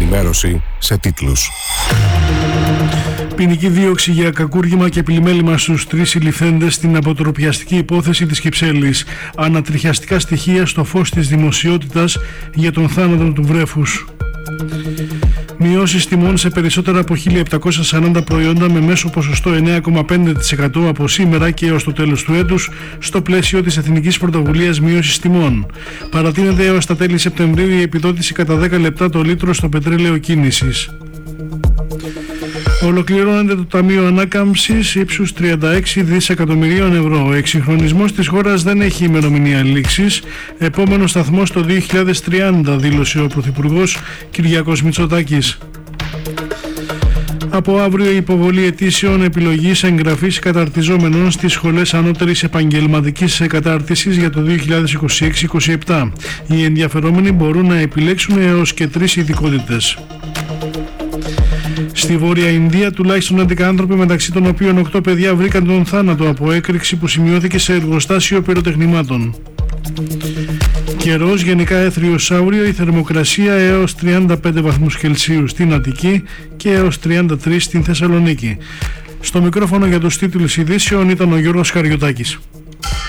ενημέρωση σε τίτλους. Ποινική δίωξη για κακούργημα και πλημέλημα στους 3 συλληφθέντες στην αποτροπιαστική υπόθεση της Κυψέλης. Ανατριχιαστικά στοιχεία στο φως της δημοσιότητας για τον θάνατο του βρέφους. Μειώσεις τιμών σε περισσότερα από 1.740 προϊόντα με μέσο ποσοστό 9,5% από σήμερα και έως το τέλος του έτους στο πλαίσιο της Εθνικής Πρωτοβουλίας Μείωσης Τιμών. Παρατείνεται έως τα τέλη Σεπτεμβρίου η επιδότηση κατά 10 λεπτά το λίτρο στο πετρέλαιο κίνησης. Ολοκληρώνεται το Ταμείο Ανάκαμψης ύψους 36 δισεκατομμυρίων ευρώ. Ο εξυγχρονισμός της χώρας δεν έχει ημερομηνία λήξης. Επόμενο σταθμός το 2030, δήλωσε ο Πρωθυπουργός Κυριάκος Μητσοτάκης. Από αύριο η υποβολή αιτήσεων επιλογής εγγραφής καταρτιζόμενων στις σχολές ανώτερης επαγγελματικής κατάρτισης για το 2026-27. Οι ενδιαφερόμενοι μπορούν να επιλέξουν έως και 3 ειδικότητες. Στη Βόρεια Ινδία τουλάχιστον 11 άνθρωποι, μεταξύ των οποίων 8 παιδιά, βρήκαν τον θάνατο από έκρηξη που σημειώθηκε σε εργοστάσιο πυροτεχνημάτων. Καιρός γενικά έθριος αύριο, η θερμοκρασία έως 35 βαθμούς Κελσίου στην Αττική και έως 33 στην Θεσσαλονίκη. Στο μικρόφωνο για τους τίτλους ειδήσεων ήταν ο Γιώργος Χαριωτάκης.